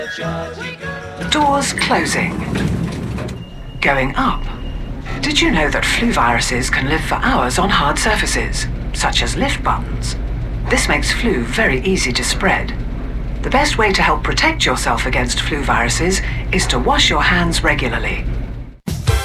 Doors closing. Going up. Did you know that flu viruses can live for hours on hard surfaces, such as lift buttons? This makes flu very easy to spread. The best way to help protect yourself against flu viruses is to wash your hands regularly.